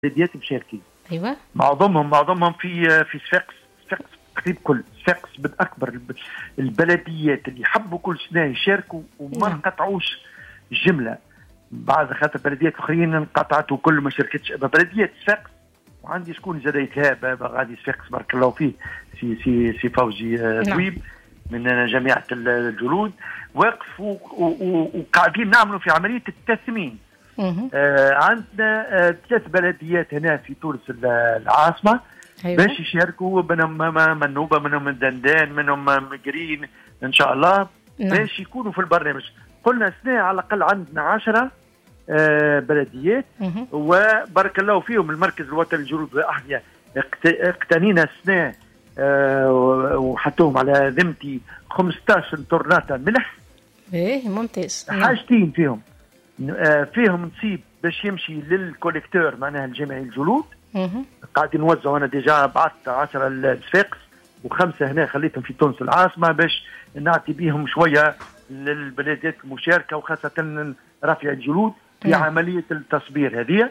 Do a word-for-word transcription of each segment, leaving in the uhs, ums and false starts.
بلديات مشاركين. ايوه معظمهم معظمهم في في صفاقس. صفاقس تقريبا كل صفاقس من اكبر البلديات اللي يحبوا كل سنه يشاركوا وما انقطعوش الجمله. بعض خاطر بلديات اخرين انقطعت وكل ما شاركتش. بلديه صفاقس وعندي شكون زاد يتهاب غادي صفاقس بارك الله فيه سي سي سي فوزي طويب من جامعه الجلود واقف وقاعدين نعملوا في عمليه التثمين. آه عندنا آه ثلاث بلديات هنا في تونس العاصمه. أيوة. باش يشاركوا منهم منوبه منهم دندان منهم مقرين ان شاء الله. نعم. باش يكونوا في البرنامج. قلنا سنه على الاقل عندنا عشرة آه بلديات مه. وبارك الله فيهم المركز الوطني للجلود والاحذيه اقتنينا سنه آه وحطوهم على ذمتي خمسطاش طرناطه ملح. ايه ممتاز. حاجتين فيهم فيهم نصيب باش يمشي للكوليكتور معناها الجمعي الجلود. قاعدين نوزعوا. انا ديجا بعثت عشرة لصفاقس وخمسه هنا خليتهم في تونس العاصمه باش نعطي بيهم شويه للبلديات المشاركه وخاصه رافع الجلود في مم. عمليه التصبير هذه.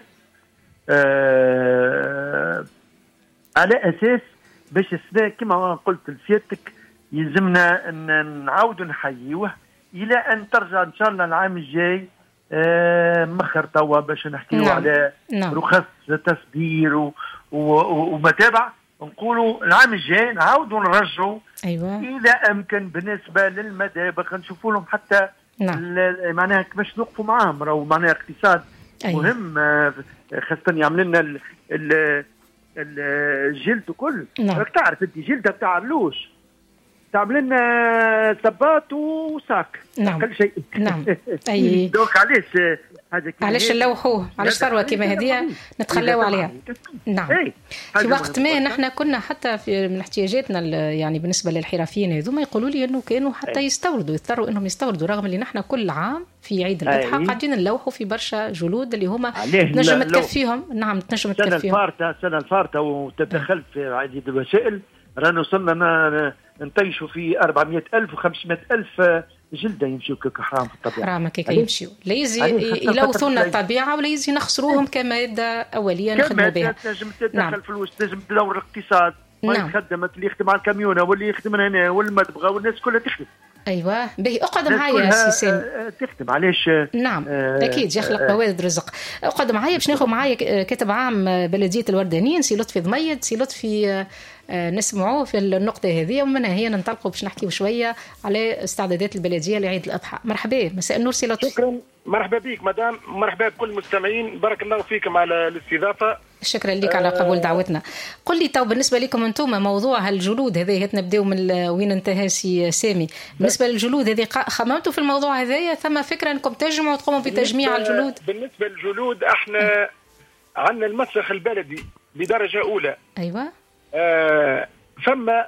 آه على اساس باش السنه كما قلت لسيادتك يلزمنا ان نعاودوا نحييوه الى ان ترجع ان شاء الله العام الجاي. آه مخر توا باش نحكيو نعم. على نعم. رخص تصدير و... و... ومتابع. نقولوا العام الجاي نعاودوا نرجعوا. أيوة. الى امكن بالنسبه للمدابغ نشوفوا لهم حتى نعم. معناها كيفاش نوقفوا معاهم راهو معناها اقتصاد. أيوة. مهم آه خاصه يعمل لنا ال... ال... الجلد وكل. نعم. راك تعرف انت جلده بتاع الروش تعمل لنا ثبات وساك. نعم. كل شيء. نعم. اي دوك علاش هذا علاش نلوحوه علاش ثروه كيما هذه نتخلاو عليها. نعم. ايه. في وقت ما نحن كنا حتى في من احتياجاتنا يعني بالنسبه للحرفيين هذوما يقولوا لي انه كانوا حتى يستوردوا يضطروا انهم يستوردوا رغم اللي نحن كل عام في عيد الاضحى قاعدين نلوحوا في برشا جلود اللي هما تنجم تكفيهم. نعم تنجم تكفيهم. السنه الفارطه السنه الفارطه وتدخلت في عديد الوسائل رانا وصلنا نطيشوا في أربعمائة ألف وخمسمائة ألف جلده يمشيوا كحرام في الطبيعه. حرام هكاك يمشيوا لا يزي يلوثوا لنا الطبيعه ولا يزي نخسروهم كماده اوليه نخدموا بها. تنجم تدخل نعم. فلوس تنجم تدور الاقتصاد. ما نعم. يخدم اللي يخدم على الكاميونه واللي يخدم هنا والمدبغه والناس كلها تخدم. ايوه باهي اقعد معايا سي سامي. تخدم علاش. نعم آه اكيد يخلق بوادر رزق. اقعد معايا باش ناخذ معايا كاتب عام بلديه الوردانيين سي لطفي ضميد. سي لطفي آه نسمعوه في النقطه هذه ومنها هي ننطلقوا باش نحكيو شويه على استعدادات البلديه لعيد الاضحى. مرحبا مساء النور سي لطفي. شكرا. مرحبا بك مدام. مرحبا بكل المستمعين. بارك الله فيكم على الاستضافه. شكرا لك على قبول دعوتنا. قل لي تو بالنسبه لكم انتم موضوع هالجلود هذا نبداو من وين انتهى سي سامي. بالنسبه للجلود هذه خممتوا في الموضوع هذايا ثم فكره انكم تجمعوا وتقوموا بتجميع الجلود؟ بالنسبه للجلود احنا عندنا المسرح البلدي بدرجه اولى. ايوه. آه ثم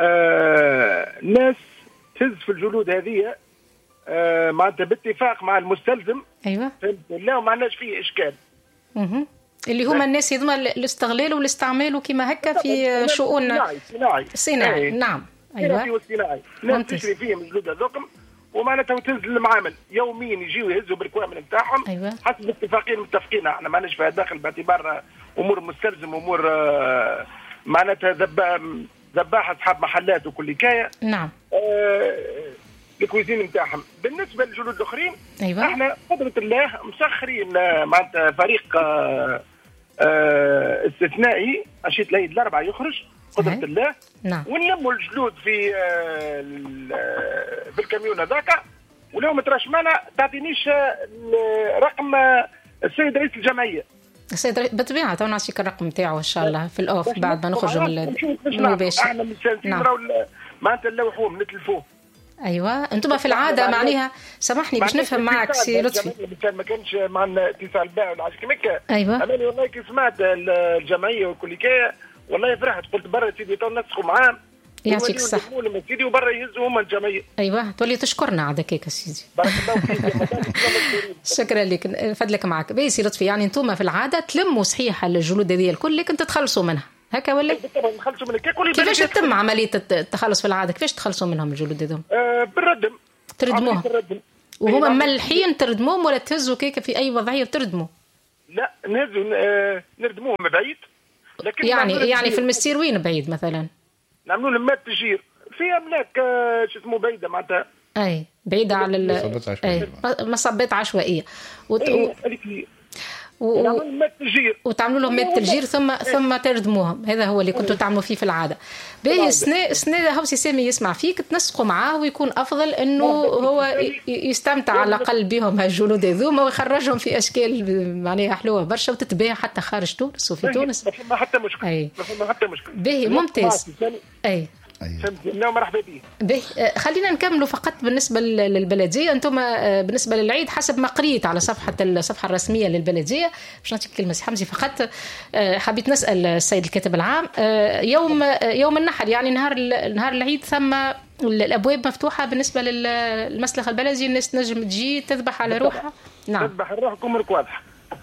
آه ناس تهز في الجلود هذه آه معناتها باتفاق مع المستلزم. ايوه. لا وما عندناش فيه اشكال. اها اللي هما الناس هذوما الاستغلال والاستعمال وكيما هكا في شؤون صناعي صناعي صناعي. نعم ايوه صناعي. ناس تشري فيهم الجلود هذوكم ومعناتها تهز المعامل يوميا يجيو يهزوا بالكوامل نتاعهم. أيوة. حسب اتفاقين متفقين. احنا ماناش فيها داخل باعتبار امور مستلزم امور معناتها ذباحه اصحاب محلات وكل حكايه. نعم. آه الكويزين نتاعهم. بالنسبه للجلود الاخرين أيوة. احنا قدره الله مسخرين معناتها فريق آه آه استثنائي عشيه العيد الاربعاء يخرج قدره أيه. الله. نعم. ونلموا الجلود في آه بالكاميون هذاك ولو ما تراش معنا تعطينيش رقم السيد رئيس الجمعيه. السيد رئيس بالطبيعه تو نعطيك الرقم نتاعو ان شاء الله في الاوف بعد ما نخرجوا من المباشر. احنا مستانسين راهو معناتها نلوحوه نتلفوه. ايوه انتم في العاده معناها سامحني باش نفهم معك سي لطفي. ما كانش معنا اتصال بها ولا حاجه كيما. ايوه. انا والله كي سمعت الجمعيه وكل حكايه والله فرحت قلت برا سيدي تو نسخوا معاه. يعطيك الصحة. سيدي وبرا يهزوا هما الجمعيه. ايوه تولي تشكرنا على هكاك سيدي. بارك الله فيك. شكرا لك فضلك معك. باهي سي لطفي يعني انتم في العاده تلموا صحيح الجلود هذه الكل لكن تتخلصوا منها هكا ولا؟ بالطبع نخلصوا من الكل. كيفاش تتم عمليه التخلص في العاده؟ كيفاش تخلصوا منهم الجلود هذوم؟ آه بالردم. تردموهم وهما ملحين تردموهم ولا تهزوا كيكه في اي وضعيه وتردموا؟ لا نهزوا نردموهم بعيد، لكن يعني يعني في المستير وين بعيد مثلا؟ نعملوا لهم مات تجير في املاك شو اسمه بعيده معناتها. اي بعيده على ال مصبات عشوائيه وت... أي. و... وتعملوا لهم مات تلجير ثم ثم تردموهم. هذا هو اللي كنتوا تعملوا فيه في العاده. باهي السنه السنه هاو سامي يسمع فيك تنسقوا معاه ويكون افضل انه هو يستمتع على الاقل بهم هالجنود هذوما ويخرجهم في اشكال معناها حلوه برشا وتتباع حتى خارج تونس وفي تونس. ما حتى مشكله. اي ما حتى مشكله. باهي ممتاز. اي أيوة. مرحبا به. به خلينا نكملوا فقط بالنسبه للبلديه. انتم بالنسبه للعيد حسب ما قريت على صفحه الصفحه الرسميه للبلديه باش نعطيك كلمه سي حمزي فقط. حبيت نسال السيد الكاتب العام يوم يوم النحر يعني نهار نهار العيد ثم الابواب مفتوحه بالنسبه للمسلخ البلدي الناس تنجم تجي تذبح على روحها. نعم تذبح روحكم لك واضحه.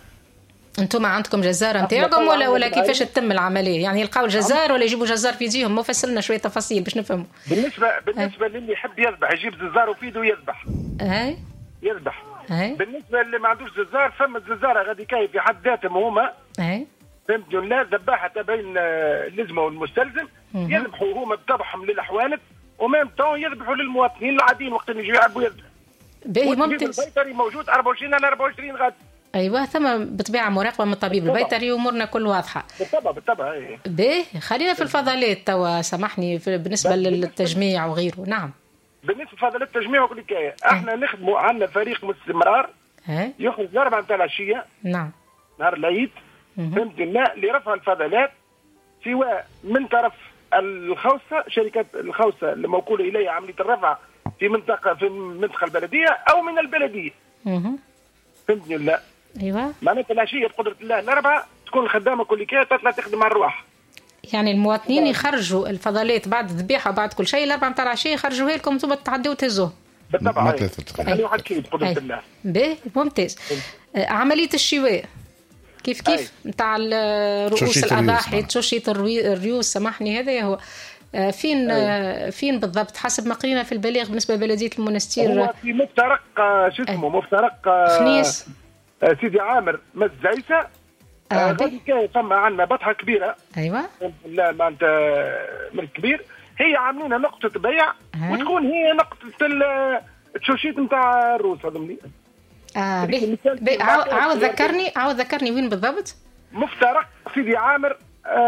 انتم عندكم جزار نتاعكم ولا ولا كيفاش تتم العمليه؟ يعني يلقاو الجزار ولا يجيبوا جزار في يديهم؟ مو فسرنا شويه تفاصيل باش نفهموا. بالنسبه بالنسبه للي يحب يذبح يجيب جزار وفي يده يذبح. اي يذبح. اي بالنسبه اللي ما عندوش جزار فما الجزاره غادي كاي في حد ذاتهم هما. اي فهمتوا لا ذباحه بين اللزمه والمستلزم يذبحوا هما بذبحهم للاحوانت ومام تو يذبحوا للمواطنين العاديين وقت اللي يجوا يحبوا يذبحوا. باهي ممتاز. البيطري موجود أربعة وعشرين على أربعة وعشرين غد. ايوه ثم بطبيعه مراقبه من الطبيب البيطري وامورنا كل واضحه. بالطبع بالطبع اي. باهي خلينا في الفضلات توا سامحني بالنسبه للتجميع وغيره. نعم بالنسبه لفضلات التجميع وكل حكايه احنا نخدموا عندنا فريق باستمرار يخرج الأربعة نتاع العشيه. نعم نهار العيد فهمت لنا لرفع الفضلات سواء من طرف الخوصه شركات الخوصه الموكوله اليها عمليه الرفع في منطقه في المنطقه البلديه او من البلديه. اها فهمتني لا؟ ايوه معناتها العشيه بقدره الله الاربعه تكون الخدامه كل كي تطلع تخدم على الرواح. يعني المواطنين يخرجوا الفضلات بعد الذبيحه بعد كل شيء الاربعه نتاع العشيه يخرجوها لكم انتم تعدوا تهزوه. بالطبع يعني واحد كي بقدره الله. باهي ممتاز. عمليه الشواء كيف كيف نتاع رؤوس الاضاحي تشوشيه الريوس سامحني هذا هو فين أيه. فين بالضبط حسب ما قرينا في البلاغ بالنسبه لبلديه المنستير؟ هو في مفترق شو اسمه أيه. مفترق خنيس سيدي عامر مزعيسه. غادي كاين ثم عندنا بطحه كبيره. ايوه لا معناتها من كبير هي عاملينها نقطه بيع أيه. وتكون هي نقطه التشوشيت نتاع الروس هذا ملي. اه بي. بي. عاود ذكرني عاود ذكرني وين بالضبط؟ مفترق سيدي عامر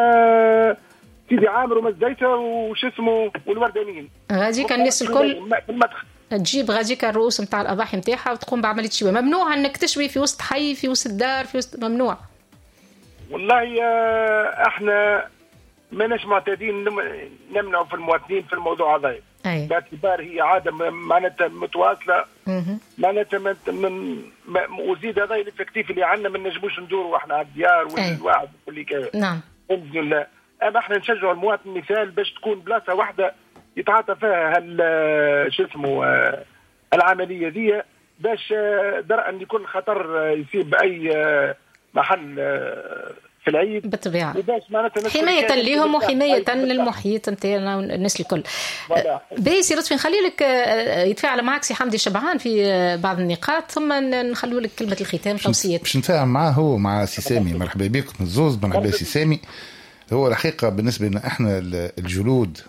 آه سيدي عامر ومزديته وش اسمه والوردانيين. غاديك الناس الكل تجيب غاديك الرؤوس نتاع الاضاحي نتاعها وتقوم بعمليه شواء. ممنوع انك تشوي في وسط حي في وسط دار في وسط ممنوع. والله احنا ماناش معتادين نمنعوا في المواطنين في الموضوع هذا. أي. باعتبار هي عاده معناتها متواصله معناتها من وزيد هذا الافكتيف اللي عندنا ما نجموش ندوروا احنا على الديار والواحد واللي كذا. نعم الحمد لله. اما احنا نشجعوا المواطن مثال باش تكون بلاصه واحده يتعاطى فيها هال شو اسمه العمليه دي باش درءا لكل خطر يصيب باي محل في العيد بالطبيعه حمايه ليهم وحمايه للمحيط نتاعنا والناس الكل. باهي سي لطفي نخلي لك يتفاعل معك سي حمدي شبعان في بعض النقاط ثم نخلو لك كلمه الختام توصيات باش نتفاعل معاه هو مع سي سامي. مرحبا بكم الزوز. مرحبا سي سامي. هو الحقيقه بالنسبه لنا احنا الجلود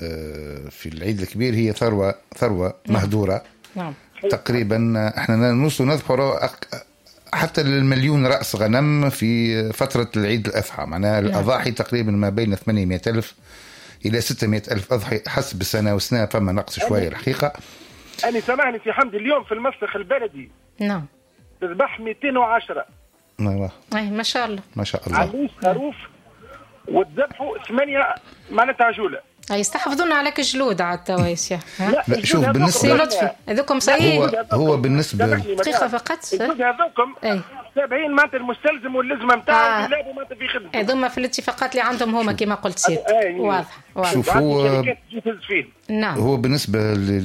في العيد الكبير هي ثروه ثروه مهدوره. نعم تقريبا احنا نوصل نذبحوا حتى للمليون رأس غنم في فترة العيد الأضحى. معناها الأضاحي تقريبا ما بين ثمانمائة ألف إلى ستمائة ألف أضحية حسب السنة وسنة فما نقص شوية الحقيقة. أنا سامحني في حمد اليوم في المسلخ البلدي نعم تذبح مئتين وعشرة. أيوة ما شاء الله ما شاء الله. عروس خروف وتذبحوا ثمانية معناتها عجولة. يستحفظون عليك الجلود على التويس. لا, لا شوف بالنسبة لطفي هذوكم صحيح هو, هو بالنسبة دقيقة فقط هذوكم تابعين معناتها المستلزم واللزمة نتاعهم لا معناتها في خدمة هذوما في الاتفاقات اللي عندهم هما كما قلت سيد. واضح واضح. شوف هو نعم هو بالنسبة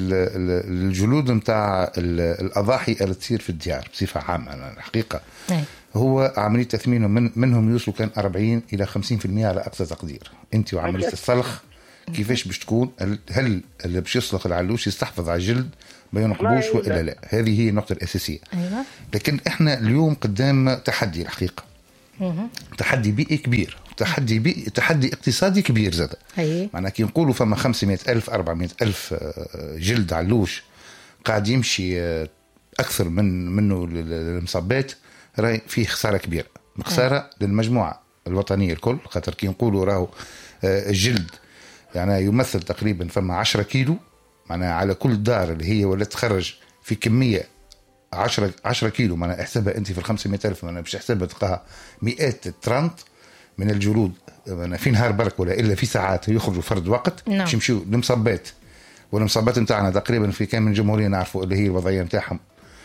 للجلود نتاع الأضاحي اللي تصير في الديار بصفة عامة الحقيقة أي. هو عملية تثمينهم من منهم يوصلوا كان أربعين إلى خمسين في المئة على أقصى تقدير. أنت وعملية السلخ كيفاش باش تكون هل اللي باش يسلخ العلوش يستحفظ على الجلد ما ينقبوش وإلا لا. هذه هي النقطة الأساسية. أيوة. لكن إحنا اليوم قدام تحدي الحقيقة. مه. تحدي بيئي كبير، تحدي بيئي، تحدي اقتصادي كبير زاد. معناها كي نقولوا فما خمسمائة ألف أربعمائة ألف جلد علوش قاعد يمشي أكثر من منه المصابات، راي فيه خسارة كبيرة، خسارة أه. للمجموعة الوطنية الكل. خاطر كي نقولوا راهو الجلد يعني يمثل تقريبا فما عشرة كيلو، معناها على كل دار اللي هي ولا تخرج في كمية عشرة عشرة كيلو، معناها احسبها أنت في الخمسمائة ألف، معناها باش تحسبها تلقاها مئات ترانت من الجلود في نهار برك ولا إلا في ساعات يخرجوا فرد وقت باش يمشيوا لمصابات. والمصابات نتاعنا تقريبا في كامل الجمهورية نعرفوا اللي هي الوضعية نتاعهم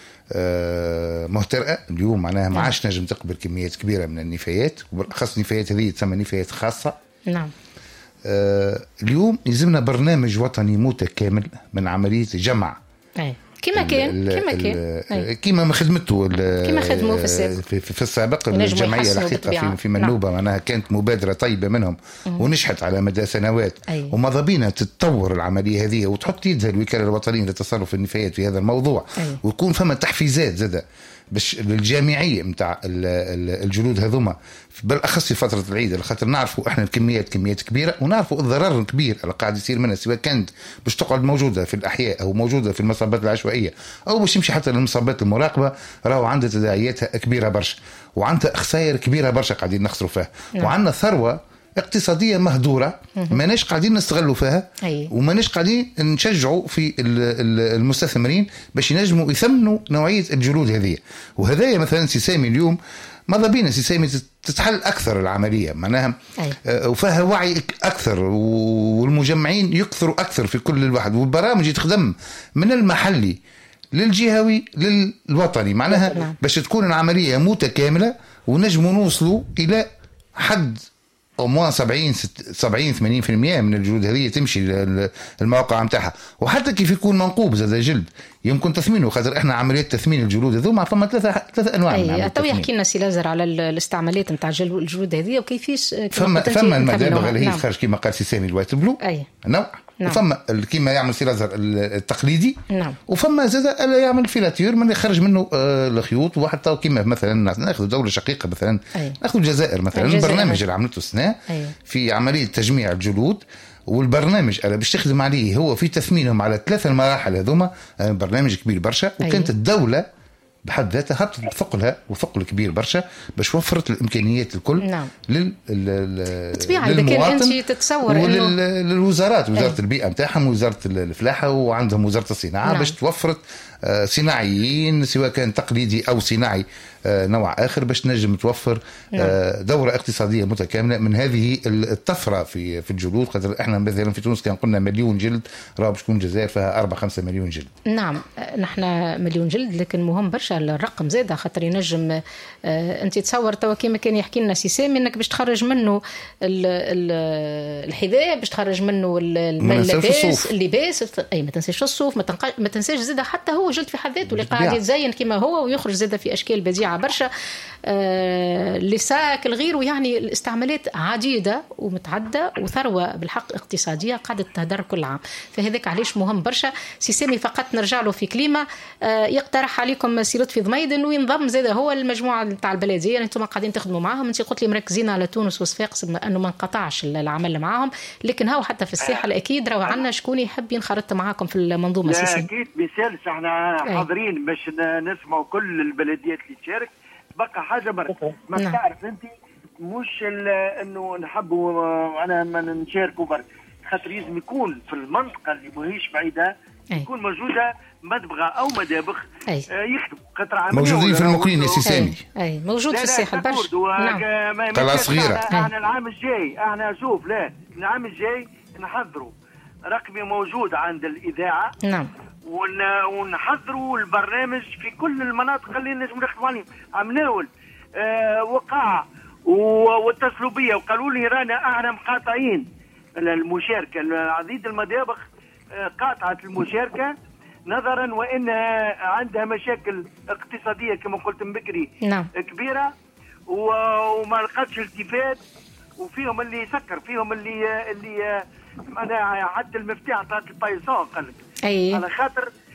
مهترئة اليوم، معناها ما عادش نجم تقبل كميات كبيرة من النفايات، وبالأخص النفايات هذه تسمى نفايات خاصة. نعم. آه اليوم يلزمنا برنامج وطني متكامل من عملية جمع. أي. كما كان كما كان كما ما خدمته كما خدموا في السابق في, في السابق الجمعيه الحقيقه في, في منوبه. نعم. معناها كانت مبادره طيبه منهم مم. ونجحت على مدى سنوات. أي. وماذا بينا تتطور العمليه هذه وتحط يدها الوكاله الوطنيه لتصرف النفايات في هذا الموضوع. أي. ويكون فما تحفيزات زاده باش الجامعيه نتاع الجلود هذوما بالاخص في فتره العيد، خاطر نعرفوا احنا الكميات كميات كبيره ونعرفوا الضرر الكبير اللي قاعد يصير منها، سواء كانت باش تقعد موجوده في الاحياء او موجوده في المصابات العشوائيه او باش يمشي حتى للمصابات المراقبه، راهو عندها تداعياتها كبيره برشا وعندها خسائر كبيره برشا قاعدين نخسروا فيها. نعم. وعندنا ثروه اقتصاديه مهدوره ماناش قاعدين نستغلوا فيها. أي. وماناش قاعدين نشجعوا في المستثمرين باش ينجموا يثمنوا نوعيه الجلود هذه. وهذايا مثلا سيسامي اليوم ماذا بينا سيسامي تتحل اكثر العمليه، معناها وفيها وعي اكثر والمجمعين يكثروا اكثر في كل الواحد، والبرامج يتخدم من المحلي للجهوي للوطني، معناها باش تكون العمليه متكامله ونجموا نوصلوا الى حد أو موان سبعين سبعين ثمانين في المئة من الجلود هذه تمشي المواقع متاعها. وحتى كيف يكون منقوب زاد جلد يمكن تثمينه، خاطر احنا عمليات تثمين الجلود هذوما فما ثلاثه ثلاثه انواع. اي تو يحكي لنا سي لازر على الاستعمالات نتاع الجلود هذه وكيفاش فما فما المدابغ اللي هي نعم. خارج كما قال سي سامي الوايت بلو أي. نوع. نعم. وفما كيما يعمل سي لازر التقليدي. نعم. وفما زاد اللي يعمل فيلاتير من يخرج منه آه الخيوط، وحتى كيما مثلا ناخذ دوله شقيقه مثلا أي. ناخذ الجزائر مثلا البرنامج اللي عملته السنه في عمليه تجميع الجلود، والبرنامج اللي باش تخدم عليه هو في تثمينهم على ثلاث المراحل هذوما، برنامج كبير برشا. وكانت الدولة بحد ذاتها هبطت بثقلها وثقل كبير برشا باش وفرت الامكانيات الكل. نعم. لل طبيعي اذا كان انت تتصور وللوزارات وزاره أي. البيئه نتاعهم ووزاره الفلاحه وعندهم وزاره الصناعه. نعم. باش توفرت صناعيين سواء كان تقليدي او صناعي نوع اخر باش نجم توفر نعم. دوره اقتصاديه متكامله من هذه الطفره في في الجلود. خاطر احنا مثلا في تونس كان قلنا مليون جلد، راه باش تكون الجزائر فيها أربعة خمسة مليون جلد. نعم نحن مليون جلد، لكن مهم برشا الرقم زاده، خاطر ينجم انت تصور توا كيما كان يحكي لنا سي سامي انك باش تخرج منه الحذاء، باش تخرج منه اللباس اللباس اي ما تنساش الصوف، ما تنساش زاده حتى هو جلد في حد ذاته اللي قاعد يتزين كما هو ويخرج زاده في اشكال بديعه برشا. آه لساك الغير، ويعني الاستعمالات عديده ومتعدده وثروه بالحق اقتصاديه قاعده تهدر كل عام. فهذاك علاش مهم برشا. سي سامي فقط نرجع له في كلمه، آه يقترح عليكم سي لطفي ضميدن وينضم زاده هو المجموعه تاع البلديه اللي انتم قاعدين تخدموا معاهم. انت قلت لي مركزين على تونس وصفاقس انه ما انقطعش العمل معاهم، لكن هو حتى في الساحل اكيد راهو عندنا شكون يحب ينخرط معاكم في المنظومه. سي سامي اكيد مثال احنا حاضرين باش نسمعوا كل البلديات اللي تشارك. بقى حاجه برك ما نعم. تعرف انت مش انه نحبوا انا ما نشاركوا برك، خاطر لازم يكون في المنطقه اللي ماهيش بعيده يكون موجوده مدبغه او مدابغ آه يخدم، خاطر موجودين في المقرين يا سي سامي. اي موجود في الساحل برشا. نعم. قلعه صغيره. احنا العام الجاي احنا شوف لا العام الجاي نحضروا رقمي موجود عند الاذاعه. نعم. ونحضروا البرنامج في كل المناطق اللي نجم نخدموا عليهم. عمناول آه وقع واتصلوا بيا وقالوا لي رانا احنا مقاطعين المشاركه. عديد المدابغ آه قاطعت المشاركه نظرا وانها عندها مشاكل اقتصاديه كما قلت من بكري. نعم. كبيره وما لقاتش التفات، وفيهم اللي يسكر، فيهم اللي اللي معناها حتى المفتاح تاع البايسون قال لك. أي. على خاطر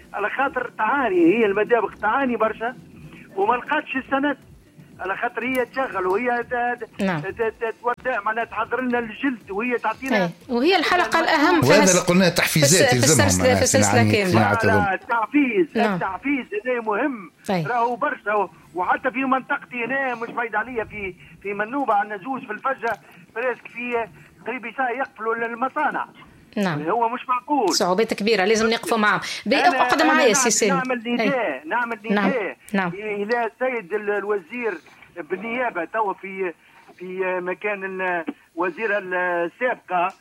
على خاطر تعاني، هي المدابغ تعاني برشا وما لقاتش السند، على خاطر هي تشغل وهي نعم. تودع معناها تحضر لنا الجلد وهي تعطينا، وهي الحلقه الاهم في وهذا اللي قلنا تحفيزات يلزمهم في السلسله كامله. التحفيز التحفيز هذا مهم راهو برشا، وحتى في منطقتي هنا مش بعيد عليا في في منوبه عندنا زوج في الفجه فريسك في قريب ساعه يقفلوا المصانع. نعم هو مش معقول، صعوبات كبيره لازم نقفوا معهم. اقعد معايا سي سامي. نعمل نداء نعمل نداء نعم. الى السيد الوزير بالنيابه تو في في مكان الوزيره السابقه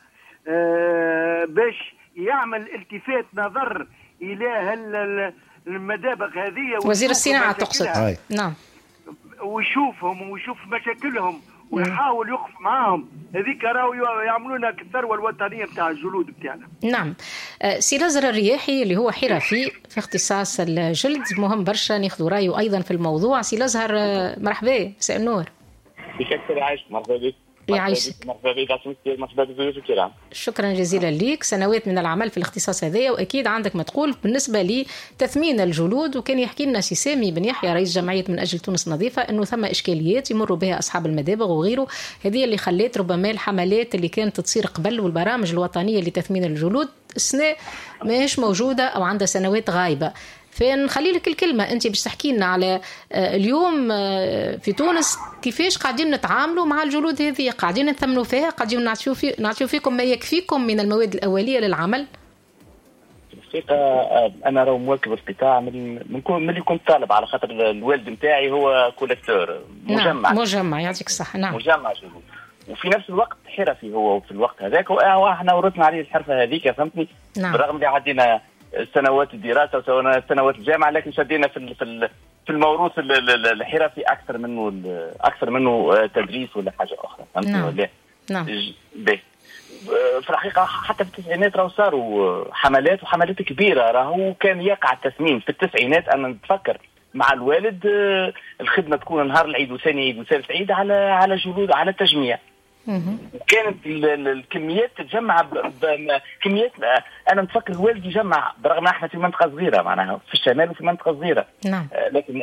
باش يعمل التفات نظر الى المدابغ هذه، وزير الصناعه تقصد. نعم. ويشوفهم ويشوف مشاكلهم ويحاول يقف معاهم، هذيك راهو يعملونا الثروه الوطنيه نتاع الجلود نتاعنا. نعم. سي لازر الرياحي اللي هو حرفي في اختصاص الجلد، مهم برشا ناخذوا رايه ايضا في الموضوع. سي لازر مرحبا، مساء النور. بشكل عايش. مرحبا بك. يعيشك. مرحبا بك. مرحبا بك الكرام. شكرا جزيلا ليك، سنوات من العمل في الاختصاص هذايا، واكيد عندك ما تقول بالنسبه لتثمين الجلود. وكان يحكي لنا سي سامي بن يحيى رئيس جمعيه من اجل تونس نظيفه انه ثم اشكاليات يمروا بها اصحاب المدابغ وغيره، هذه اللي خلت ربما الحملات اللي كانت تصير قبل والبرامج الوطنيه لتثمين الجلود السنه ماهيش موجوده او عندها سنوات غايبه. فنخلي لك الكلمة أنت باش تحكي لنا على اليوم في تونس كيفاش قاعدين نتعاملوا مع الجلود هذه، قاعدين نثمنوا فيها، قاعدين نعطيو في نعطيو فيكم ما يكفيكم من المواد الأولية للعمل. الحقيقة أنا راهو مواكب القطاع من من من اللي كنت طالب، على خاطر الوالد نتاعي هو كولكتور مجمع. نعم. مجمع يعطيك الصحة. نعم. مجمع جلود، وفي نفس الوقت حرفي هو في الوقت هذاك، واحنا ورثنا عليه الحرفة هذيك فهمتني. نعم. بالرغم اللي عدينا سنوات الدراسه وسنوات الجامعه، لكن شدينا في في في الموروث الحرفي اكثر منه اكثر منه تدريس ولا حاجه اخرى، فهمتني. نعم. ولا نعم. في الحقيقه حتى في التسعينات راهو صاروا حملات وحملات كبيره، راهو كان يقع التثمين في التسعينات. انا نتفكر مع الوالد الخدمه تكون نهار العيد وثاني عيد وثالث عيد على على جلود على تجميع. وكانت الكميات تتجمع كميات. انا نتفكر الوالد يجمع، برغم احنا في منطقه صغيره معناها في الشمال وفي منطقه صغيره. نعم. لكن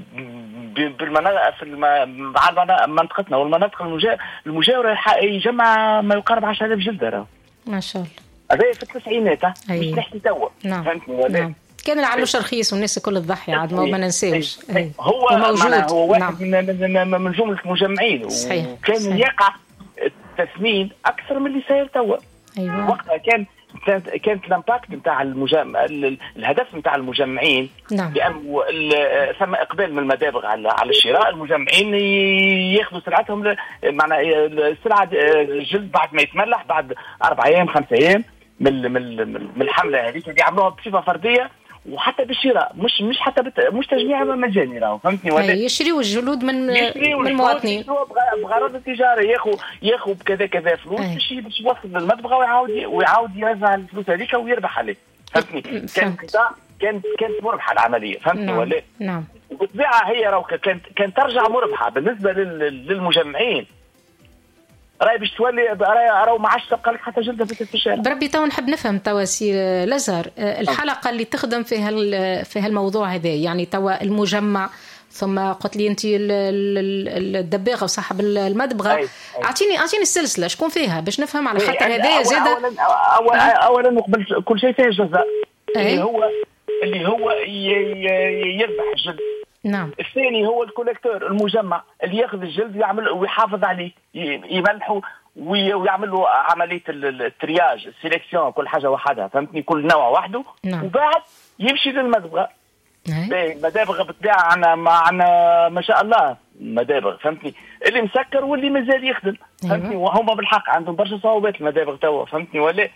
بالمناطق في مع منطقتنا والمناطق المجاوره يجمع ما يقارب عشرة آلاف جلده راهو. ما شاء الله. هذا في التسعينات مش نحكي توا. نعم. فهمتني ولا؟ نعم. كان العلوش رخيص والناس الكل تضحي عاد ما ننساوش. هو موجود. هو واحد نعم. من من جمله المجمعين. صحيح. وكان صحيح. يقع التثمين اكثر من اللي صاير توا. ايوه. وقتها كان كانت كانت الامباكت نتاع المجمع، الهدف نتاع المجمعين. نعم. لانه ثم اقبال من المدابغ على على الشراء، المجمعين ياخذوا سلعتهم معناها السلعه الجلد بعد ما يتملح بعد اربع ايام خمسة ايام من من الحمله هذيك اللي يعملوها بصفه فرديه، وحتى بالشراء مش مش حتى بت... مش تجميع مجاني راهو، فهمتني ولا؟ يشريوا الجلود من من المواطنين بغرض التجاره، ياخذ ياخذ بكذا كذا فلوس باش باش يوصل للمدبغه ويعاود ويعاود يرجع الفلوس هذيك ويربح عليه، فهمتني؟ كان قطاع كانت كانت مربحه العمليه، فهمتني نعم. ولا؟ نعم. وبالطبيعه هي راهو كانت كانت ترجع مربحه بالنسبه لل... للمجمعين. راهي باش تولي راهو ما عادش تبقى لك حتى جلده في الشارع. بربي تو نحب نفهم توا سي لازر الحلقه اللي تخدم فيها في هالموضوع هذا، يعني توا المجمع ثم قلت لي انت الدباغه وصاحب المدبغه، اعطيني اعطيني السلسله شكون فيها باش نفهم، على خاطر هذايا زاد اولا اولا, أولاً نقبل كل شيء فيه جزاء اللي هو اللي هو يربح الجلد. نعم. الثاني هو الكولكتور المجمع اللي ياخذ الجلد ويعمل ويحافظ عليه، يملحه ويعمل له عمليه الترياج السيليكسيون، كل حاجه وحدها، فهمتني؟ كل نوع وحده. نعم. وبعد يمشي للمدبغه. المدابغ بالطبيعه عنا معنا ما شاء الله مدابغ، فهمتني؟ اللي مسكر واللي مازال يخدم، فهمتني؟ وهما بالحق عندهم برشا صعوبات المدابغ توا، فهمتني ولا؟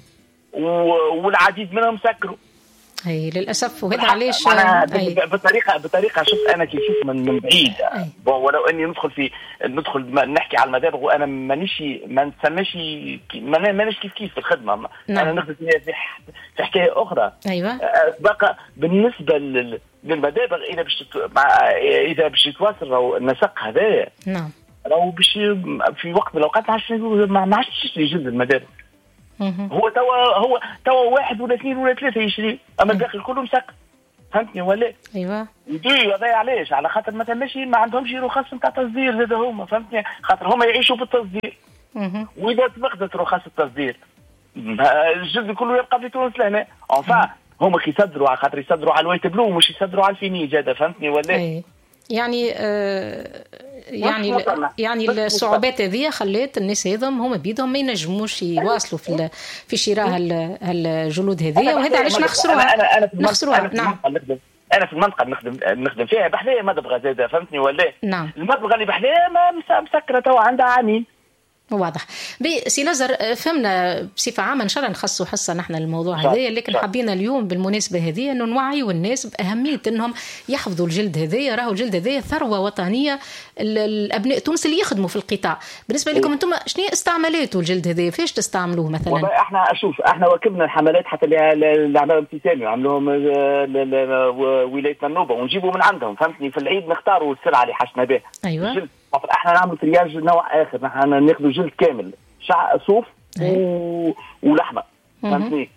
والعديد منهم سكروا. اي للاسف، وهذا علاش بطريقه بطريقه شفت انا كيف من من بعيد، ولو اني ندخل في ندخل نحكي على المدابغ وانا مانيش ما نسميش مانيش كيف كيف في الخدمه. نعم. انا نخدم في في حكايه اخرى. ايوه. بقى بالنسبه للمدابغ اذا باش اذا باش يتواصل النسق هذايا. نعم. راهو باش في وقت من الاوقات ما عادش ما عادش تشري جلد المدابغ. هو توا هو توا واحد ولا اثنين ولا ثلاثه يشري، اما الباقي كله مسكر. فهمتني ولا؟ ايوه. يجي هذا علاش؟ على خاطر مثلا ماشي ما عندهمش رخص نتاع تصدير زاد هما، فهمتني؟ خاطر هما يعيشوا بالتصدير. واذا تفقدت رخص التصدير الجلد كله يبقى في تونس لهنا. انفا هما كي يصدروا على خاطر يصدروا على الوايت بلو مش يصدروا على الفينيج هذا، فهمتني ولا؟ أي. يعني آه يعني يعني الصعوبات هذه خلات الناس هذم هما بيدهم ما ينجموش يواصلوا في في شراء هالجلود هذه، وهذا علاش نخسروها. انا انا نخسروها. نعم. انا في المنطقه نخدم نخدم فيها بحذايا مدبغه زاده، فهمتني ولا؟ نعم. المدبغه اللي بحذايا ما مسكره توا عندها عامين. واضح. سي لازر فهمنا بصفة عامة إن شاء الله نخصوا حصة نحن الموضوع هذا، لكن حبينا اليوم بالمناسبة هذه إنه نوعيوا الناس بأهمية إنهم يحفظوا الجلد هذا. راهو الجلد هذا ثروة وطنية الأبناء تونس اللي يخدموا في القطاع. بالنسبة لكم أنتم شنو استعملاته الجلد هذا؟ فاش تستعملوه مثلا؟ والله احنا أشوف احنا وكبنا الحملات حتى اللي عملوا ابتسامي وعملوهم ولاية النوبة ونجيبوا من عندهم، فهمتني؟ في العيد نختاروا السلعة اللي حشنا بها. أيوة. احنا نعمل ترياج نوع اخر، نحن ناخذ جلد كامل شع صوف و... ولحمه، فهمتني؟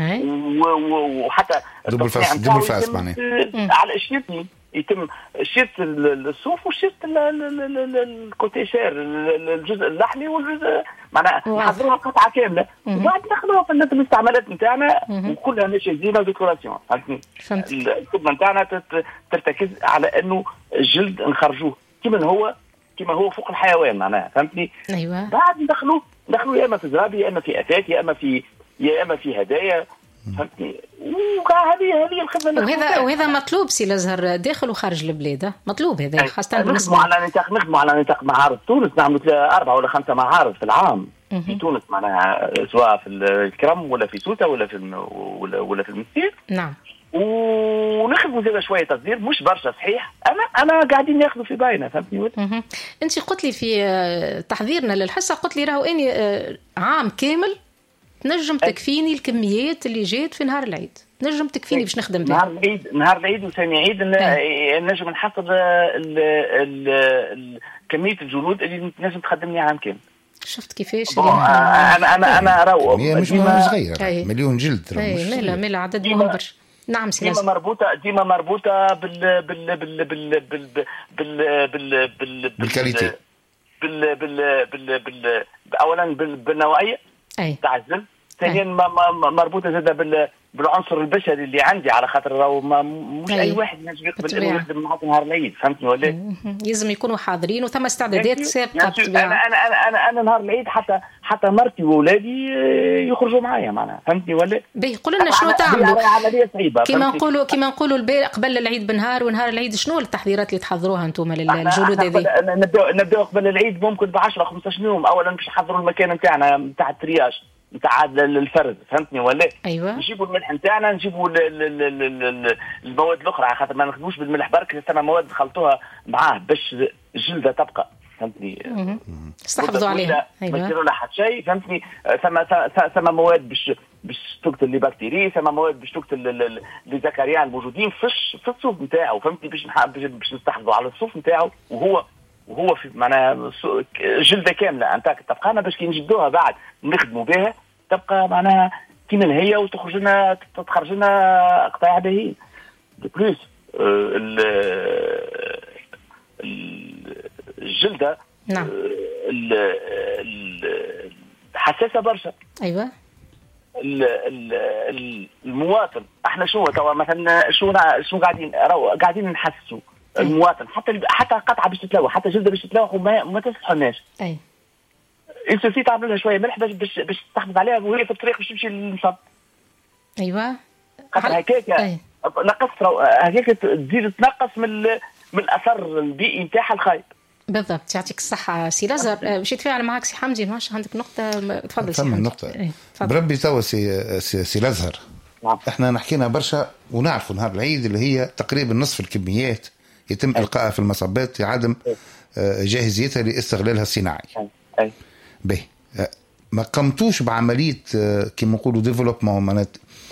وحتى دبل فاس دبل فاس معناها على الشيتني يتم شيت الصوف وشيت الكوتيشير الجزء اللحمي والجزء معناها نحضروها قطعه كامله وبعد ناخذوها في الاستعمالات نتاعنا وكلها ماشيه زينه وديكوراسيون، فهمتني؟ الخدمه نتاعنا ترتكز على انه الجلد نخرجوه كما هو كما هو فوق الحيوان معناها، فهمتني؟ ايوه. بعد ندخلوه ندخلوه يا اما في زرابي يا اما في اثاث يا اما في يا اما في هدايا، فهمتني؟ وهذه هذه الخدمه. وهذا وهذا مطلوب سي الازهر داخل وخارج البلاد، مطلوب هذا خاصه بالنسبه على نطاق نخدموا على نطاق معارض تونس، نعملوا اربعه ولا خمسه معارض في العام في تونس معناها، سواء في الكرم ولا في سوسه ولا في ولا, ولا في المسير. نعم. ونخدموا زي شويه تصدير مش برشا صحيح، انا انا قاعدين ناخذوا في باينه، فهمتني؟ انت قلت لي في تحضيرنا للحصه قلت لي راهو اني عام كامل تنجم تكفيني الكميات اللي جات في نهار العيد، نجم تكفيني باش نخدم بها نهار العيد نهار العيد وثاني عيد نجم نحصل كميه الجلود اللي نجم تخدمني عام كامل. شفت كيفاش؟ انا انا انا راهو مش صغيره مليون جلد ميلا ميلا عدد مهم برشا. نعم سي ديما مربوطه ديما مربوطه بال بال بال بال بال بال بال بال بالكاليتي بال بال بال بال اولا بالنوعيه تاع الزلد، ثانيا مربوطه زاده بال بالعنصر البشري اللي عندي، على خاطر راهو مش أي. اي واحد ينجم يقبل انه يخدم معاك نهار العيد، فهمتني ولا؟ لازم يكونوا حاضرين وثم استعدادات سابقه. انا انا انا انا انا نهار العيد حتى حتى مرتي واولادي يخرجوا معايا معناها، فهمتني ولا؟ باهي قول لنا شنو تعملوا؟ عمليه صعيبه كما نقولوا كما نقولوا البارح قبل العيد بنهار ونهار العيد شنو التحضيرات اللي تحضروها انتم للجلود هذه؟ نبداو نبداو قبل العيد ممكن ب عشرة خمسطاش يوم، اولا باش نحضروا المكان نتاعنا نتاع الترياج نتاع الفرز، فهمتني ولا؟ ايوه. نجيبوا الملح نتاعنا نجيبوا المواد الاخرى على خاطر ما نخدموش بالملح برك، ثم مواد خلطوها معاه باش الجلده تبقى، فهمتني؟ استحفظوا عليها. ايوه. ما يصيروا لها حتى شيء، فهمتني؟ ثم ثم مواد باش باش تقتل لي بكتيري، ثم مواد باش تقتل لي زكريان الموجودين في في الصوف نتاعو، فهمتني؟ باش باش نستحفظوا على الصوف نتاعو وهو وهو في معناها جلده كامله انتاك تبقى لنا باش كي نجدوها بعد نخدموا بها تبقى معناها كيما هي وتخرج لنا تخرج لنا قطاع باهي. دو بلوس الجلده نعم حساسه برشا. ايوه. المواطن احنا شو توا مثلا شو شو قاعدين قاعدين نحسسوا المواطن حتى حتى قطعه باش تتلوح حتى جلده باش تتلوح وما ما تصحناش. اي انت تعمل لها شويه ملح باش باش باش تحافظ عليها وهي في الطريق باش تمشي للمصب. ايوه. خاطر هكاك نقص هكاك تزيد تنقص من من الاثر البيئي نتاعها الخايب. بالضبط. يعطيك الصحة سي لازر. باش يتفاعل معك سي حمدي ماش عندك نقطة؟ تفضل سي حمدي. نقطة ايه. بربي توا سي سي, سي لازر. نعم. احنا نحكينا برشا ونعرفوا نهار العيد اللي هي تقريبا نصف الكميات يتم القائها في المصبات لعدم جاهزيتها لاستغلالها الصناعي. اي. به ما قمتوش بعمليه كما نقولوا ديفلوبمون معناتها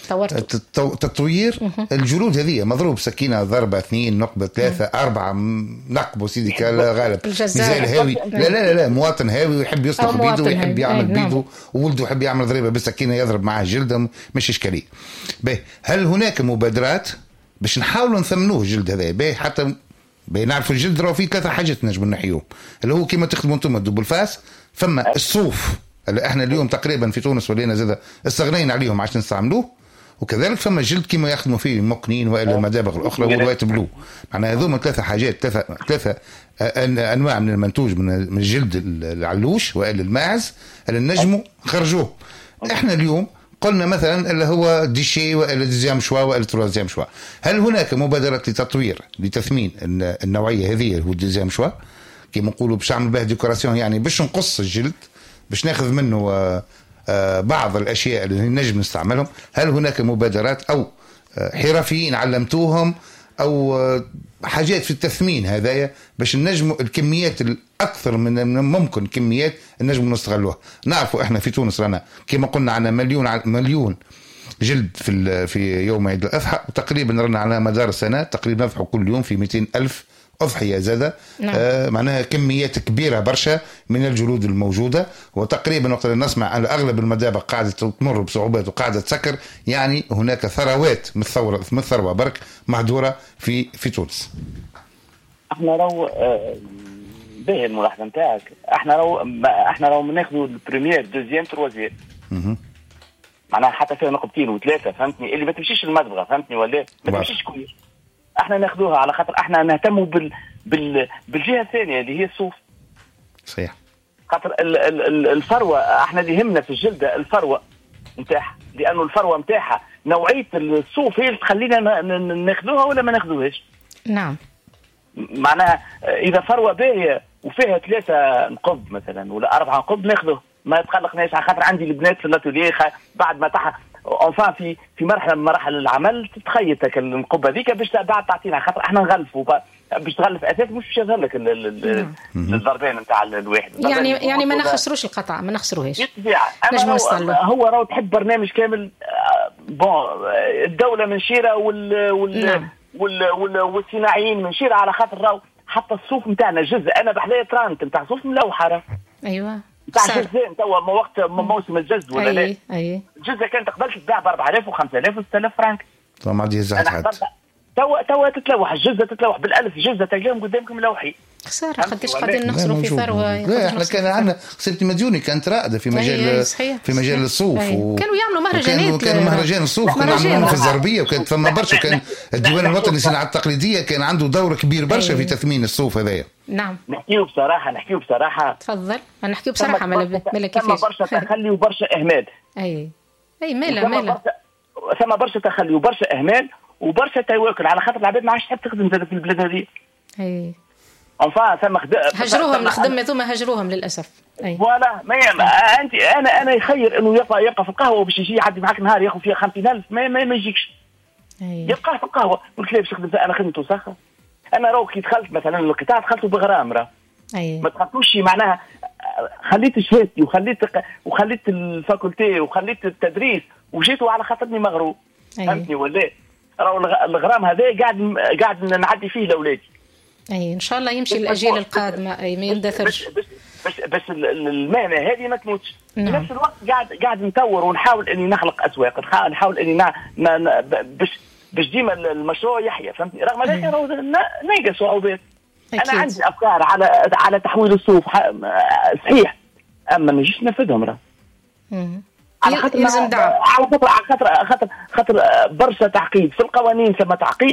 تطوير الجلود هذه مضروب سكينه ضربه اثنين نقبه ثلاثه اربعه نقبه سيدي غالب ميزان هاوي لا لا لا لا مواطن هاوي ويحب يسلخ بيده ويحب يعمل بيده وولده يحب يعمل ضريبه بالسكينه يضرب معاه جلده مش اشكاليه. باهي هل هناك مبادرات باش نحاولوا نثمنوه الجلد هذا؟ باهي حتى بنعرفوا الجلد راه فيه ثلاثه حاجات نجم نحيوهم اللي هو كما تخدموا انتم الدوبل فاس فما الصوف اللي احنا اليوم تقريبا في تونس ولينا زاد استغنينا عليهم عشان نستعملوه وكذلك فما الجلد كما يخدموا فيه المقنين والا المدابغ الاخرى والوايت بلو. معناها هذوما ثلاثه حاجات ثلاثه ثلاثه انواع من المنتوج من الجلد العلوش والا الماعز اللي نجموا خرجوه. احنا اليوم قلنا مثلا اللي هو ديشي والا ديزيام شوا والا تروازيام شوا. هل هناك مبادرات لتطوير لتثمين النوعيه هذه هو ديزيام شوا كما نقولوا باش نعمل به ديكوراسيون يعني باش نقص الجلد باش ناخذ منه بعض الأشياء اللي نجم نستعملهم؟ هل هناك مبادرات أو حرفيين علمتوهم أو حاجات في التثمين هذايا باش نجموا الكميات الأكثر من ممكن كميات نجموا نستغلوها؟ نعرفوا إحنا في تونس رانا كما قلنا عنا مليون مليون جلد في في يوم عيد الأضحى وتقريبا رانا على مدار السنة تقريبا نذبحوا كل يوم في مئتين ألف أضحية زادة. نعم. آه معناها كميات كبيرة برشا من الجلود الموجودة وتقريبا وقت نسمع أن أغلب المدابغ قاعدة تمر بصعوبات وقاعدة تسكر يعني هناك ثروات مثل ثروة برك مهدورة في في تونس. احنا لو آه به الملاحظة نتاعك احنا لو احنا لو بناخذوا البريمير دوزيام تروازيام معناها حتى فيها نقطتين وثلاثة فهمتني اللي ما تمشيش المدبغة فهمتني ولا ما تمشيش كويس احنا ناخذوها على خاطر احنا نهتموا بال... بال... بالجهه الثانيه اللي هي الصوف. صحيح. خاطر ال... ال... الفروه احنا اللي يهمنا في الجلده الفروه نتاعها لانه الفروه نتاعها نوعيه الصوف هي اللي تخلينا ن... ناخذوها ولا ما ناخذوهاش. نعم. معناها اذا فروه باهيه وفيها ثلاثه نقب مثلا ولا اربعه نقب ناخذوه ما تقلقناش على خاطر عندي البنات في الاتوليه بعد ما تح انفان في في مرحله من مراحل العمل تتخيط هذيك النقبه هذيك باش بعد تعطينا خاطر احنا نغلفوا باش تغلف اساس مش باش يظهر لك الضربين نتاع الواحد يعني يعني ما نخسروش القطعه ما نخسروهاش نجم نستغلوا. هو راهو تحب برنامج كامل بون الدوله من شيره وال وال نعم. وال وال والصناعيين من شيره على خاطر راهو حتى الصوف نتاعنا جزء انا بحذايا ترانت نتاع صوف ملوحه. ايوه تاع جزء توا وقت موسم الجز ولا لا؟ اي الجزء كانت قبل تتباع ب أربعة آلاف وخمسة آلاف وستة آلاف فرنك. طبعا ما عندي زعت حد. توا توا تتلوح الجزء تتلوح بالألف جزء تلقاهم قدامكم ملوحي. خسارة قديش قاعدين نخسروا في ثروة. لا احنا كان عندنا سيبتي مديوني كانت رائدة في مجال في مجال الصوف كانوا يعملوا مهرجانات كانوا مهرجان الصوف كانوا يعملوا في الزربية وكانت ثم برشا كان الديوان الوطني للصناعات التقليدية كان عنده دور كبير برشا في تثمين الصوف هذايا. نعم نحكيه بصراحة نحكيه بصراحة تفضل نحكيه بصراحة مالا مالا كيفاش ثم برشا تخلي وبرشا إهمال. أي أي مالا مالا ثم برشا تخلي وبرشا إهمال وبرشا تواكل على خاطر العباد ما عادش تحب تخدم في البلاد هذه. أي انفا ثم هجروهم الخدمة ثم هجروهم للأسف. أي فوالا ما أنت أنا أنا يخير إنه يبقى يبقى في القهوة باش يجي يعدي معك نهار ياخذ فيها خمسين ألف ما ما, ما يجيكش. يبقى في القهوة قلت ليه باش تخدم أنا خدمته ساخة. أنا روح كي دخلت مثلا القطاع دخلته بغرام راه. أيه. ما تخلطوش معناها خليت شهادتي وخليت وخليت الفاكولتي وخليت التدريس وجيتوا على خاطرني مغروم. أيه. فهمتني ولا؟ راه الغرام هذا قاعد قاعد نعدي فيه لاولادي. اي ان شاء الله يمشي الاجيال القادمه اي ما يندثرش. بس بس بس المهنه هذه ما تموتش. في نفس الوقت قاعد قاعد نطور ونحاول اني نخلق اسواق نحاول اني نا نا باش باش ديما المشروع يحيى فهمتني رغم ذلك راهو نلقى صعوبات. انا عندي افكار على على تحويل الصوف صحيح اما ما نجيش ننفذهم راه على خاطر لازم دعم على خاطر على خاطر خاطر خاطر برشا تعقيد في القوانين ثم تعقيد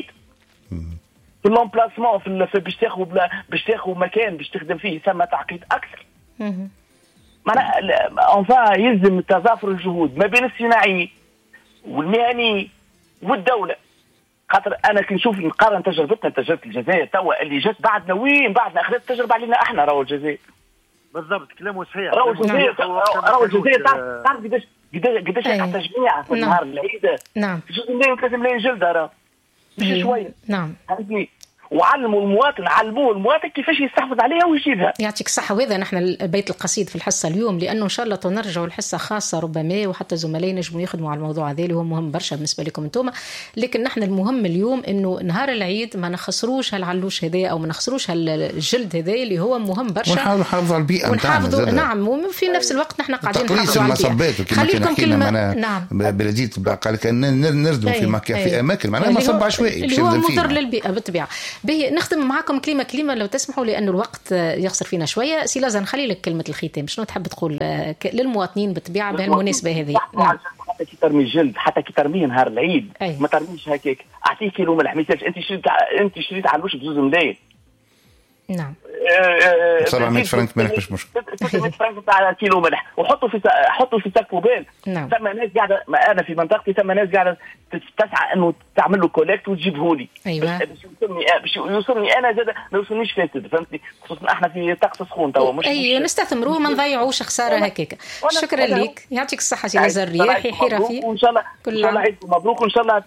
في اللومبلاسمون في باش تاخذ باش تاخذ مكان باش تخدم فيه ثم تعقيد اكثر. معناها انفا يلزم تضافر الجهود ما بين الصناعي والمهني والدوله خاطر انا كي نشوف نقارن تجربتنا تجربه الجزائر توا اللي جات بعدنا وين بعدنا اخذت التجربه علينا احنا راهو الجزائر بالضبط كلامه صحيح راهو الجزائر راهو الجزائر تعرف قداش قداش تاع تجميع في نهار العيد نعم جوج ملايين ثلاثة ملايين جلده راه مش شويه نعم فهمتني وعلموا المواطن علموه المواطن كيفاش يستحفظ عليها ويجيبها. يعطيك الصحة. وهذا نحن البيت القصيد في الحصة اليوم، لأنه إن شاء الله تنرجعوا الحصة خاصة ربما، وحتى زملائي نجموا يخدموا على الموضوع هذا اللي هو مهم برشا بالنسبة لكم انتم. لكن نحن المهم اليوم إنه نهار العيد ما نخسروش هالعلوش هذا أو ما نخسروش هالجلد هذا اللي هو مهم برشا، ونحاولوا نحافظوا على البيئة ونحافظوا. نعم، وفي نفس الوقت نحن قاعدين نحافظوا على البيئة. خليكم كلمة. نعم. بلدية قال لك نردوا في مكان في أماكن معناها مصب عشوائي اللي هو مضر للبيئة بالطبيعة. به نختم معكم كلمة كلمة لو تسمحوا، لأنه الوقت يقصر فينا شوية. سي لازم نخلي لك كلمة الختام، شنو تحب تقول للمواطنين بالطبيعة بهالمناسبة هذه؟ نعم. حتى كي ترمي الجلد، حتى كي ترميه نهار العيد أي. ما ترميش هكاك، اعطيه كيلو ملح. مثال انت شريت انت شريت علوش بزوز ملايين. نعم. سبعمية فرنك ملح مش مشكل. سبعمية فرنك تاع كيلو ملح، وحطوا في حطوا في ساك موبيل. نعم. ثم ناس قاعده، انا في منطقتي ثم ناس قاعده تسعى انه تعمل له كولكت وتجيبه لي. ايوه. باش يوصلني باش يوصلني انا زاد ما يوصلنيش فاسد، فهمتني؟ خصوصا احنا في طقس سخون توا مش ايوه نستثمروه ما نضيعوش خساره هكاك. شكرا لك، يعطيك الصحه سي لازم الرياحي حرفي. وان شاء الله ان شاء الله عيد مبروك، وان شاء الله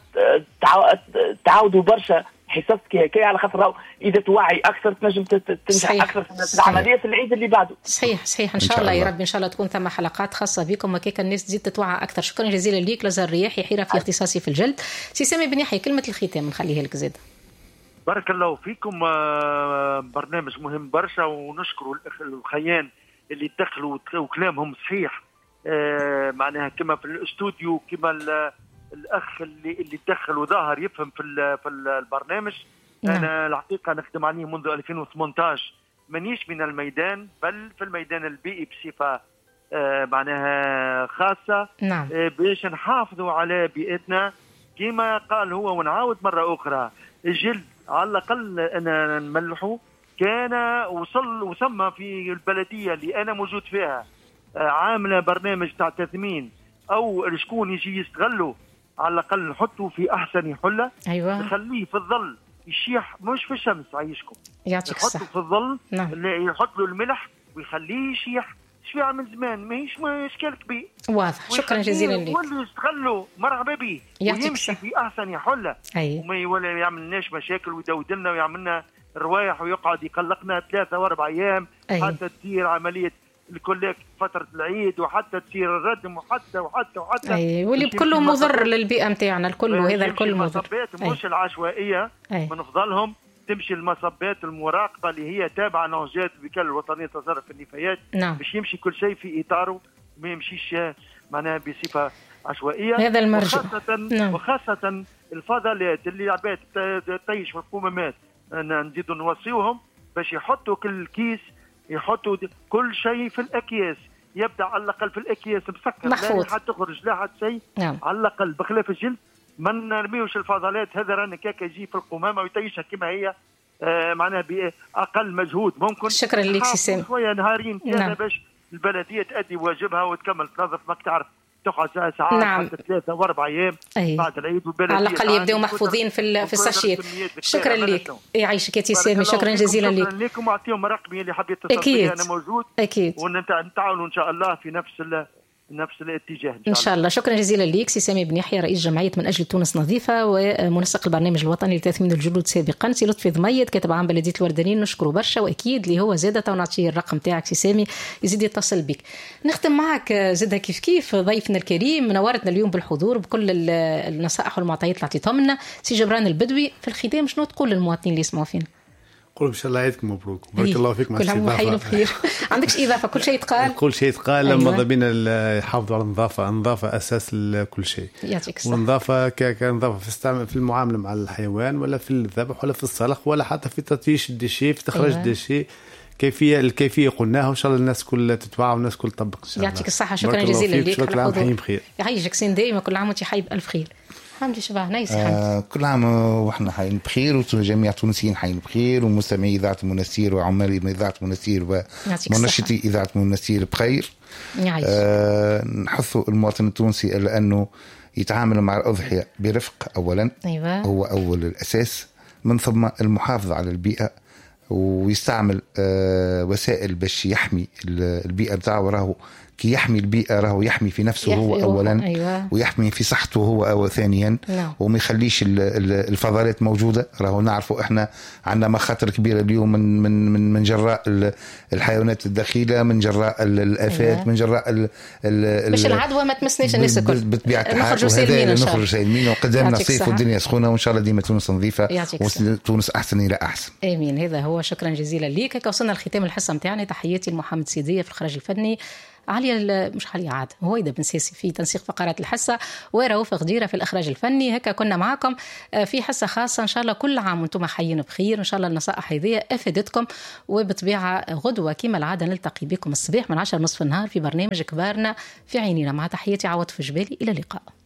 تعاودوا برشا حسابك هكايا، على خاطر اذا توعي اكثر تنجم تنجح اكثر في العمليه في العيد اللي بعده. صحيح صحيح ان شاء الله يا رب. ان شاء الله تكون ثم حلقات خاصه بكم هكاك الناس تزيد تتوعى اكثر. شكرا جزيلا ليك لازم الرياحي حيره في اختصاصي في الجلد. سي سامي بن يحيى كلمه الختام نخليها لك زيد. بارك الله فيكم، برنامج مهم برشا، ونشكروا الخيان اللي دخلوا وكلامهم صحيح. معناها كما في الاستوديو كما الاخ اللي اللي دخل وظاهر يفهم في في البرنامج. نعم. انا الحقيقه نخدم عليه منذ ألفين وثمانية عشر، مانيش من الميدان بل في الميدان البيئي بصفه آه معناها خاصه. نعم. آه باش نحافظوا على بيئتنا كما قال هو. ونعاود مره اخرى، الجلد على الاقل انا نملحه كان وصل وسمى في البلديه اللي انا موجود فيها آه عامله برنامج تاع تثمين او شكون يجي يستغله، على الأقل نحطه في أحسن حلة. أيوة. نخليه في الظل يشيح مش في الشمس. عايشكم يعطيك الصحة. يحطه في الظل. نعم. يحط له الملح ويخليه يشيح. شفيع من زمان ماهيش إشكال كبير. واضح. شكرا جزيلا لك. واللي يستغله مرحبا به ويمشي في أحسن حلة. أي. وما ولا يعملناش مشاكل ويدودلنا ويعملنا روايح ويقعد يقلقنا ثلاثة وأربع أيام. أي. حتى تصير عملية الكوليكت فترة العيد وحتى تصير الردم وحتى وحتى وحتى أي. واللي كله مضر للبيئة متاعنا الكل، وهذا الكل مضر. المصبات مش العشوائية من أفضلهم تمشي المصبات المراقبة اللي هي تابعة لنهجات الوكالة الوطنية لتصرف النفايات. نعم. باش يمشي كل شيء في إطاره، ما يمشيش معناها بصفة عشوائية. هذا المرجع. وخاصة, نعم. وخاصة الفضلات اللي عباد تعيش في القمامات نزيدوا نوصيوهم باش يحطوا كل كيس يحطوا كل شيء في الأكياس، يبدأ على الأقل في الأكياس مسكر لا حد تخرج لا حد شيء. نعم. على الأقل بخلاف الجلد ما نرميوش الفضلات. هذا رانا كاكا يجي في القمامة ويتيشها كما هي آه معناها بأقل مجهود ممكن. شكرا لك سي سامي. شوية نهارين كذا. نعم. باش البلدية تأدي واجبها وتكمل تنظف ماك تعرف تقعد ساعات. نعم. حتى ثلاثة وأربع أيام. أي. بعد العيد والبلدية على الأقل يبدأوا محفوظين في في الساشيات. شكرا لك يعيشك يا سامي. شكرا جزيلا لك. شكرا لكم واعطيهم رقمي اللي حبيت اتصل بي أنا موجود. أكيد. ونتعاونوا إن شاء الله في نفس ال نفس الاتجاه إن شاء, إن شاء الله. شكرا جزيلا لك سي سامي بن يحيى رئيس جمعية من أجل تونس نظيفة ومنسق البرنامج الوطني لتثمين الجلود سابقا. سي لطفي ضميد كاتب عام بلدية الوردانيين نشكره برشا، وأكيد اللي هو زادة ونعطيه الرقم تاعك سي سامي يزيد يتصل بك. نختم معك زادة كيف كيف ضيفنا الكريم منورتنا اليوم بالحضور بكل النصائح والمعطيات اللي عطيتهم لنا. سي جبران البدوي في الختام شنو تقول للمواطنين اللي يسمعوا فينا؟ قول إن شاء الله عيدكم مبروك بارك الله فيكم. كل عام وحين بخير. عندكش إضافة؟ كل شيء يتقال كل شيء يتقال. أيوة. لما ضبينا يحافظوا على النظافة. النظافة أساس لكل شيء. يعطيك الصحة. والنظافة كنظافة في استعمال في المعاملة مع الحيوان ولا في الذبح ولا في السلخ ولا حتى في تطيش الدشي في تخرج أيوة. الدشي. كيفية الكيفية قلناها وإن شاء الله الناس كل تتوعى والناس كل تطبق إن شاء الله. يعطيك الصحة. شكرا جزيلا لك. كل عام حيين بخير. يعيشك سين دائما. كل عام وانت حي بألف خير. حمدي شبه نايس. آه كل عام واحنا حيين بخير وجميع التونسيين حيين بخير ومستمعي إذاعة المنستير وعمال إذاعة المنستير ومنشطي إذاعة المنستير بخير. آه نحثوا المواطن التونسي إلا أنه يتعامل مع الأضحية برفق أولا. أيوة. هو أول الأساس، من ثم المحافظة على البيئة ويستعمل آه وسائل باش يحمي البيئة بتاعه. وراه كي يحمي البيئة راهو يحمي في نفسه هو أولا. أيوة. ويحمي في صحته هو أو ثانيا. نعم. وما يخليش الفضلات موجودة. راهو نعرفوا إحنا عندنا مخاطر كبيرة اليوم من من من من جراء الحيوانات الدخيلة، من جراء الآفات. أيوة. من جراء ال ال باش العدوى ما تمسناش الناس الكل. بطبيعة الحال وهذا نخرج سالمين وقدامنا صيف والدنيا سخونة، وإن شاء الله ديما تونس نظيفة وتونس أحسن إلى أحسن. آمين. هذا هو. شكرا جزيلا ليك. هكا وصلنا لختام الحصة متاعنا. تحياتي لمحمد سيدية في الإخراج الفني، عليا مش عليا عاد هويدا بن ساسي في تنسيق فقرات الحصة، ورؤوف غديرة في الإخراج الفني. هكا كنا معكم في حصة خاصة. إن شاء الله كل عام وانتم حيين بخير، إن شاء الله النصائح هذه أفادتكم، وبطبيعة غدوة كما العادة نلتقي بكم الصباح من عشرة نصف النهار في برنامج كبارنا في عينينا. مع تحياتي عوض في جبالي، إلى اللقاء.